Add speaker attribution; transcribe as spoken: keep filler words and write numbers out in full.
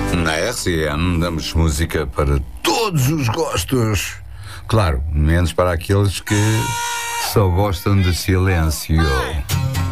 Speaker 1: Na R C M damos música para todos os gostos. Claro, menos para aqueles que só gostam de silêncio.